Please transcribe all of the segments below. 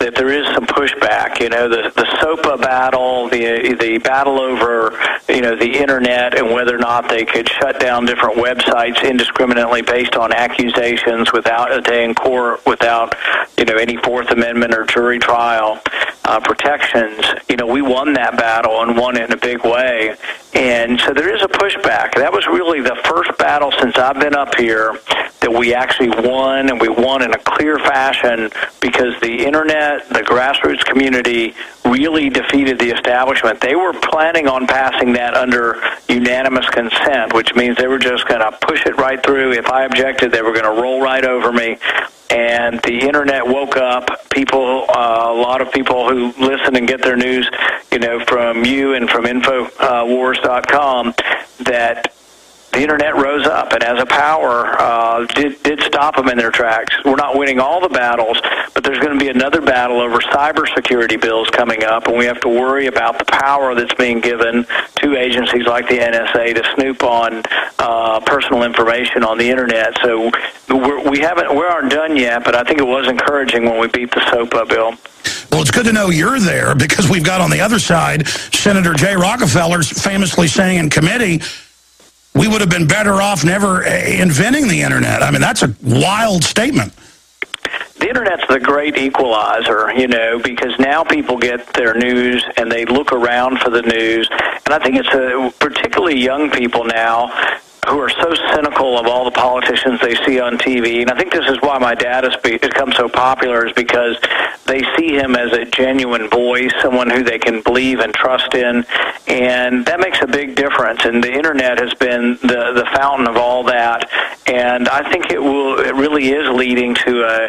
that there is some pushback. You know, the SOPA battle, the battle over, you know, the internet and whether or not they could shut down different websites indiscriminately based on accusations without a day in court, without, you know, any Fourth Amendment or jury trial protections. You know, we won that battle and won it in a big way. And so there is a pushback. That was really the first battle since I've been up here that we actually won, and we won in a clear fashion because the internet, the grassroots community really defeated the establishment. They were planning on passing that under unanimous consent, which means they were just going to push it right through. If I objected, they were going to roll right over me. And the internet woke up. People, a lot of people who listen and get their news, you know, from you and from Infowars.com, that the internet rose up and as a power did stop them in their tracks. We're not winning all the battles, but there's going to be another battle over cybersecurity bills coming up, and we have to worry about the power that's being given to agencies like the NSA to snoop on personal information on the internet. So we aren't done yet, but I think it was encouraging when we beat the SOPA bill. Well, it's good to know you're there because we've got on the other side Senator Jay Rockefeller's famously saying in committee, we would have been better off never inventing the internet. I mean, that's a wild statement. The internet's the great equalizer, you know, because now people get their news and they look around for the news. And I think it's particularly young people now who are so cynical of all the politicians they see on TV. And I think this is why my dad has become so popular, is because they see him as a genuine voice, someone who they can believe and trust in. And that makes a big difference. And the internet has been the fountain of all that. And I think it really is leading to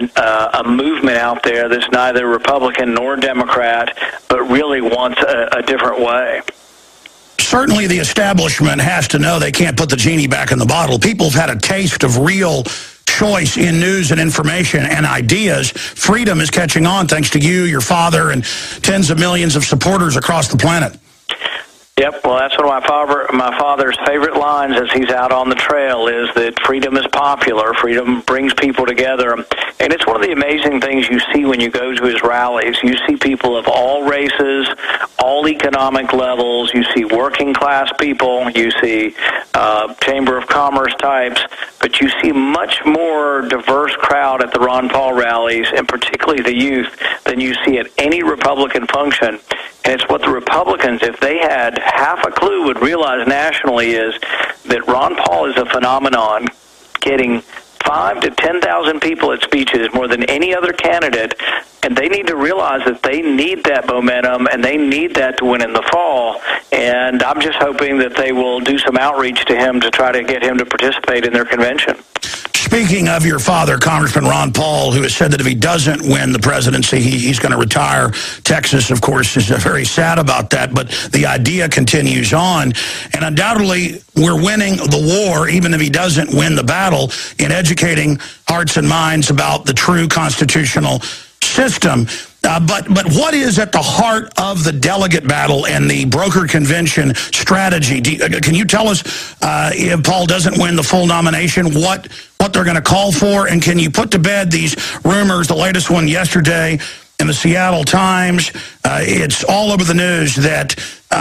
a movement out there that's neither Republican nor Democrat, but really wants a different way. Certainly the establishment has to know they can't put the genie back in the bottle. People have had a taste of real choice in news and information and ideas. Freedom is catching on thanks to you, your father, and tens of millions of supporters across the planet. Yep, well, that's one of my father's favorite lines as he's out on the trail is that freedom is popular. Freedom brings people together. And it's one of the amazing things you see when you go to his rallies. You see people of all races, all economic levels. You see working class people. You see Chamber of Commerce types. But you see much more diverse crowd at the Ron Paul rallies, and particularly the youth, than you see at any Republican function. And it's what the Republicans, if they had half a clue, would realize nationally is that Ron Paul is a phenomenon, getting 5,000 to 10,000 people at speeches more than any other candidate, and they need to realize that they need that momentum and they need that to win in the fall. And I'm just hoping that they will do some outreach to him to try to get him to participate in their convention. Speaking of your father, Congressman Ron Paul, who has said that if he doesn't win the presidency, he's going to retire. Texas, of course, is very sad about that, but the idea continues on. And undoubtedly, we're winning the war, even if he doesn't win the battle, in educating hearts and minds about the true constitutional system. But what is at the heart of the delegate battle and the broker convention strategy? Can you tell us if Paul doesn't win the full nomination, what they're going to call for? And can you put to bed these rumors, the latest one yesterday in the Seattle Times? It's all over the news that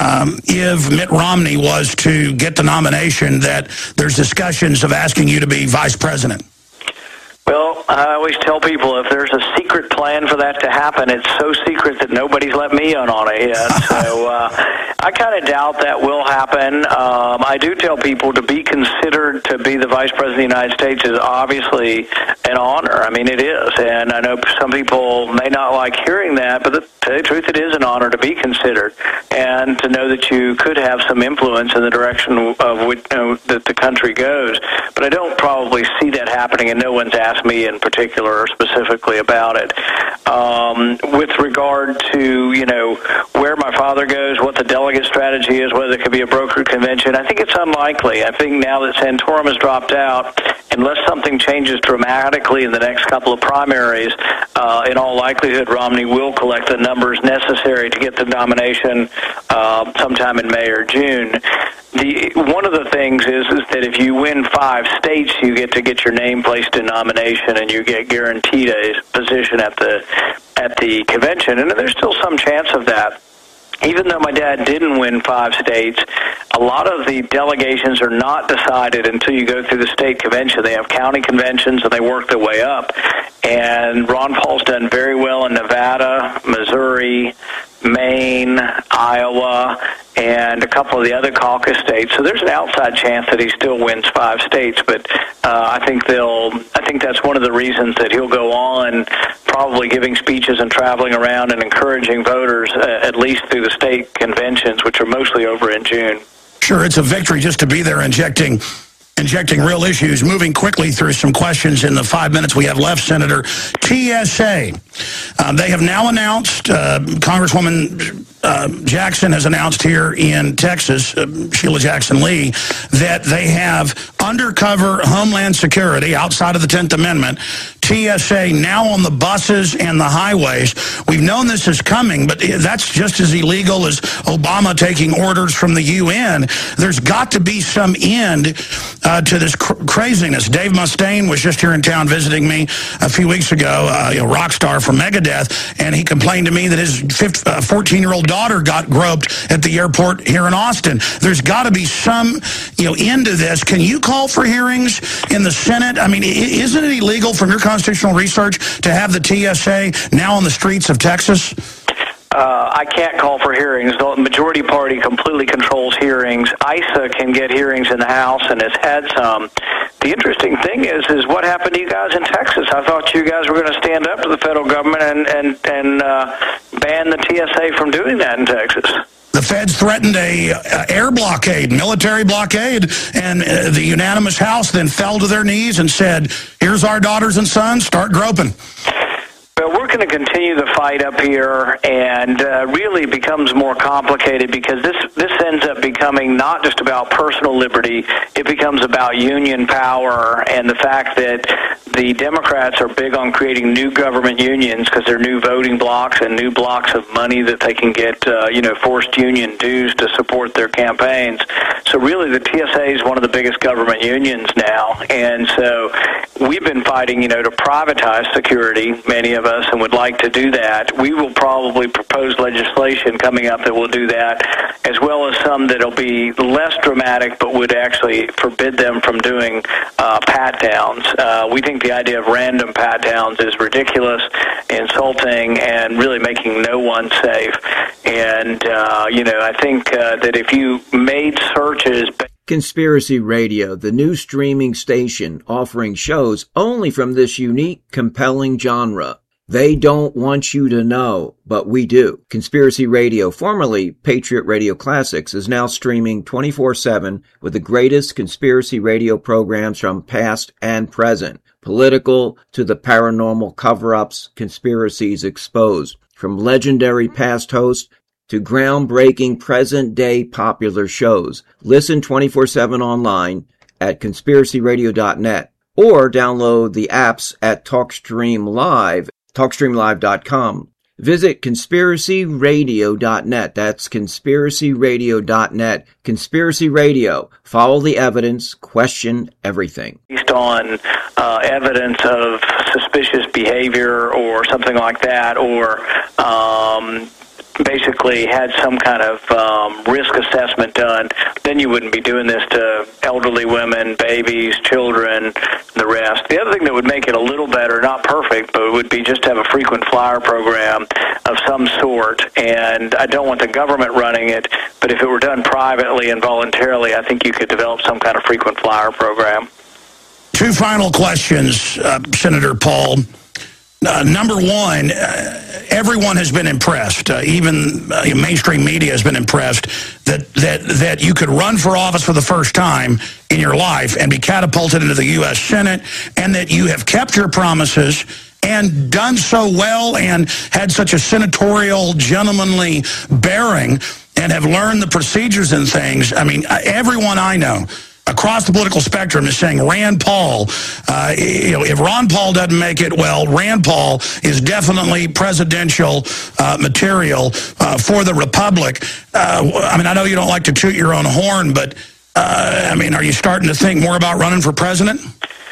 if Mitt Romney was to get the nomination, that there's discussions of asking you to be vice president. Well, I always tell people if there's a secret plan for that to happen, it's so secret that nobody's let me in on it yet. So I kind of doubt that will happen. I do tell people to be considered to be the Vice President of the United States is obviously an honor. I mean, it is. And I know some people may not like hearing that, but to tell you the truth, it is an honor to be considered and to know that you could have some influence in the direction of which, that the country goes. But I don't probably see that happening, and no one's asked me in particular or specifically about it. With regard to, where my father goes, what the delegate strategy is, whether it could be a brokered convention, I think it's unlikely. I think now that Santorum has dropped out, unless something changes dramatically in the next couple of primaries, in all likelihood, Romney will collect the numbers necessary to get the nomination sometime in May or June. One of the things is that if you win 5 states, you get to get your name placed in nomination, and you get guaranteed a position at the at the convention, and there's still some chance of that. Even though my dad didn't win 5 states, a lot of the delegations are not decided until you go through the state convention. They have county conventions, and they work their way up. And Ron Paul's done very well in Nevada, Missouri, Maine, Iowa, and a couple of the other caucus states. So there's an outside chance that he still wins 5 states. But I think that's one of the reasons that he'll go on, probably giving speeches and traveling around and encouraging voters, at least through the state conventions, which are mostly over in June. Sure, it's a victory just to be there injecting real issues. Moving quickly through some questions in the 5 minutes we have left, Senator. TSA, they have now announced, Congresswoman Jackson has announced here in Texas, Sheila Jackson Lee, that they have undercover Homeland Security outside of the 10th Amendment, TSA now on the buses and the highways. We've known this is coming, but that's just as illegal as Obama taking orders from the UN. There's got to be some end to this craziness. Dave Mustaine was just here in town visiting me a few weeks ago, a rock star from Megadeth, and he complained to me that his 14-year-old daughter got groped at the airport here in Austin. There's got to be some end to this. Can you call for hearings in the Senate? I mean, isn't it illegal from your constitutional research to have the TSA now on the streets of Texas? I can't call for hearings. The majority party completely controls hearings. ISA can get hearings in the House and has had some. The interesting thing is what happened to you guys in Texas? I thought you guys were going to stand up to the federal government and ban the TSA from doing that in Texas. The feds threatened a air blockade, military blockade, and the unanimous House then fell to their knees and said, here's our daughters and sons, start groping. Well, we're going to continue the fight up here, and really becomes more complicated because this ends up becoming not just about personal liberty, it becomes about union power and the fact that the Democrats are big on creating new government unions because they're new voting blocks and new blocks of money that they can get, forced union dues to support their campaigns. So really the TSA is one of the biggest government unions now, and so we've been fighting, to privatize security, many of us, and would like to do that. We will probably propose legislation coming up that will do that, as well as some that will be less dramatic but would actually forbid them from doing pat-downs. We think the idea of random pat-downs is ridiculous, insulting, and really making no one safe. And, I think that if you made searches... Conspiracy Radio, the new streaming station offering shows only from this unique, compelling genre. They don't want you to know, but we do. Conspiracy Radio, formerly Patriot Radio Classics, is now streaming 24/7 with the greatest conspiracy radio programs from past and present. Political to the paranormal cover-ups, conspiracies exposed. From legendary past hosts to groundbreaking present-day popular shows. Listen 24/7 online at conspiracyradio.net or download the apps at TalkStream Live, TalkStreamLive.com. Visit conspiracyradio.net. That's conspiracyradio.net. Conspiracy Radio. Follow the evidence. Question everything. Based on evidence of suspicious behavior or something like that, or basically had some kind of risk assessment done, then you wouldn't be doing this to elderly women, babies, children, the rest. The other thing that would make it a little better, not perfect, but it would be just to have a frequent flyer program of some sort. And I don't want the government running it, but if it were done privately and voluntarily, I think you could develop some kind of frequent flyer program. 2 final questions, Senator Paul. Number one, everyone has been impressed. Even mainstream media has been impressed that you could run for office for the first time in your life and be catapulted into the U.S. Senate, and that you have kept your promises and done so well and had such a senatorial, gentlemanly bearing and have learned the procedures and things. I mean, everyone I know across the political spectrum is saying Rand Paul, if Ron Paul doesn't make it, well, Rand Paul is definitely presidential material for the Republic. I know you don't like to toot your own horn, but, are you starting to think more about running for president?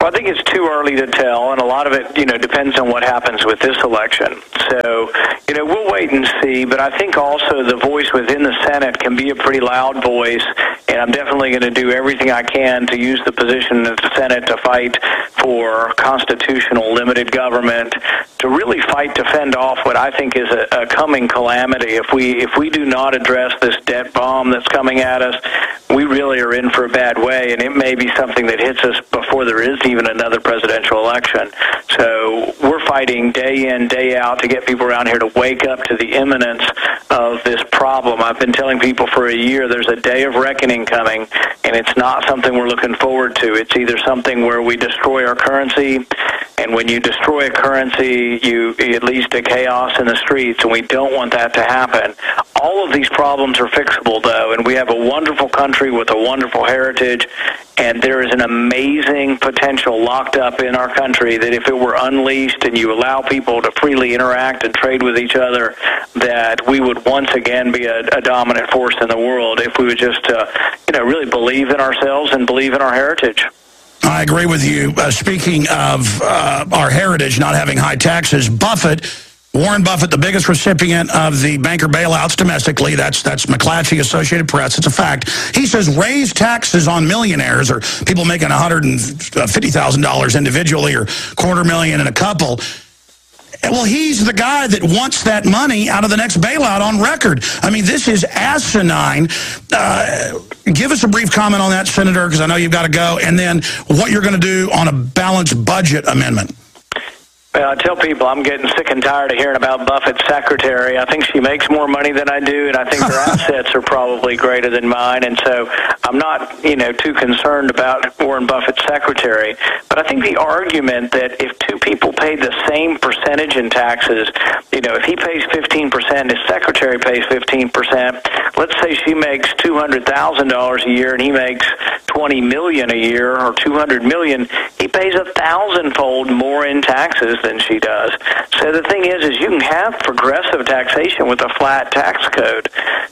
Well, I think it's too early to tell, and a lot of it, depends on what happens with this election. So, we'll wait and see, but I think also the voice within the Senate can be a pretty loud voice, and I'm definitely going to do everything I can to use the position of the Senate to fight for constitutional limited government, to really fight to fend off what I think is a coming calamity. If we do not address this debt bomb that's coming at us, we really are in for a bad way, and it may be something that hits us before there is even another presidential election. So we're fighting day in, day out to get people around here to wake up to the imminence of this problem. I've been telling people for a year there's a day of reckoning coming, and it's not something we're looking forward to. It's either something where we destroy our currency, and when you destroy a currency, it leads to chaos in the streets, and we don't want that to happen. All of these problems are fixable, though, and we have a wonderful country with a wonderful heritage, and there is an amazing potential locked up in our country that if it were unleashed and you allow people to freely interact and trade with each other, that we would once again be a dominant force in the world if we would just, really believe in ourselves and believe in our heritage. I agree with you. Speaking of our heritage not having high taxes, Warren Buffett, the biggest recipient of the banker bailouts domestically, that's McClatchy, Associated Press, it's a fact. He says raise taxes on millionaires or people making $150,000 individually or $250,000 in a couple. Well, he's the guy that wants that money out of the next bailout on record. I mean, this is asinine. Give us a brief comment on that, Senator, because I know you've got to go, and then what you're going to do on a balanced budget amendment. Well, I tell people I'm getting sick and tired of hearing about Buffett's secretary. I think she makes more money than I do, and I think her assets are probably greater than mine, and so I'm not, too concerned about Warren Buffett's secretary. But I think the argument that if two people paid the same percentage in taxes, if he pays 15%, his secretary pays 15%, let's say she makes $200,000 a year and he makes $20 million a year or $200 million, he pays 1,000-fold more in taxes than she does. So the thing is you can have progressive taxation with a flat tax code.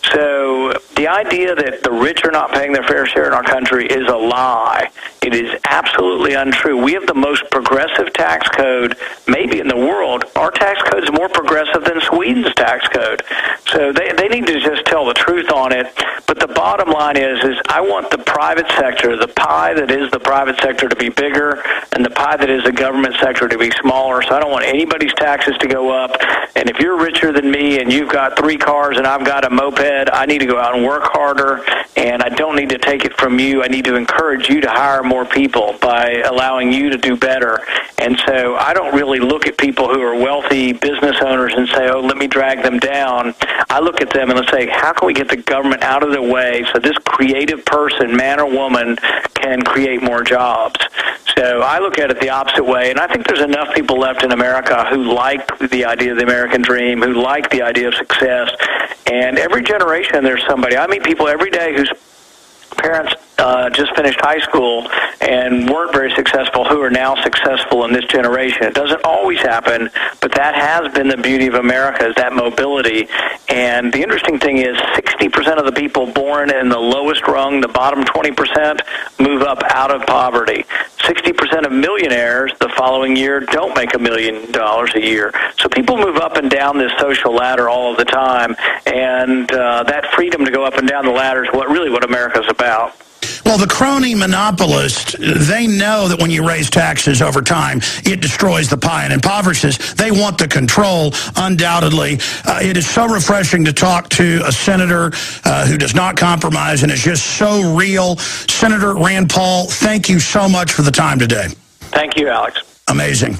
So the idea that the rich are not paying their fair share in our country is a lie. It is absolutely untrue. We have the most progressive tax code maybe in the world. Our tax code is more progressive than Sweden's tax code. So they need to just tell the truth on it. But the bottom line is I want the private sector, the pie that is the private sector, to be bigger and the pie that is the government sector to be smaller. So I don't want anybody's taxes to go up. And if you're richer than me and you've got 3 cars and I've got a moped, I need to go out and work harder, and I don't need to take it from you. I need to encourage you to hire more people by allowing you to do better. And so I don't really look at people who are wealthy business owners and say, oh, let me drag them down. I look at them and let's say, how can we get the government out of the way so this creative person, man or woman, can create more jobs? So I look at it the opposite way, and I think there's enough people left in America who like the idea of the American dream, who like the idea of success. And every generation there's somebody. I meet people every day whose parents just finished high school and weren't very successful who are now successful in this generation. It doesn't always happen, but that has been the beauty of America, is that mobility. And the interesting thing is 60% of the people born in the lowest rung, the bottom 20%, move up out of poverty. 60% of millionaires the following year don't make $1 million a year. So people move up and down this social ladder all of the time, and that freedom to go up and down the ladder is what America's about. Well, the crony monopolists, they know that when you raise taxes over time, it destroys the pie and impoverishes. They want the control, undoubtedly. It is so refreshing to talk to a senator who does not compromise and is just so real. Senator Rand Paul, thank you so much for the time today. Thank you, Alex. Amazing.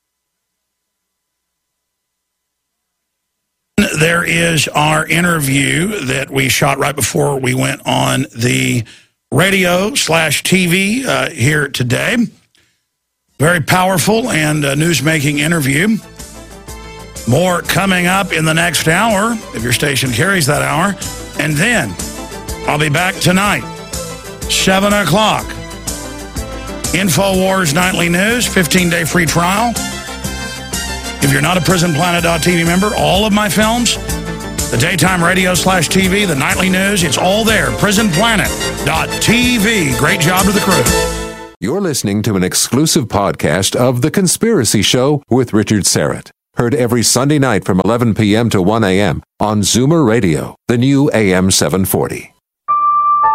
There is our interview that we shot right before we went on the radio/TV here today. Very powerful and news-making interview. More coming up in the next hour, if your station carries that hour. And then I'll be back tonight, 7 o'clock. InfoWars Nightly News, 15-day free trial. If you're not a PrisonPlanet.tv member, all of my films, the daytime radio/TV, the nightly news, it's all there. PrisonPlanet.tv. Great job to the crew. You're listening to an exclusive podcast of The Conspiracy Show with Richard Syrett. Heard every Sunday night from 11 p.m. to 1 a.m. on Zoomer Radio, the new AM 740.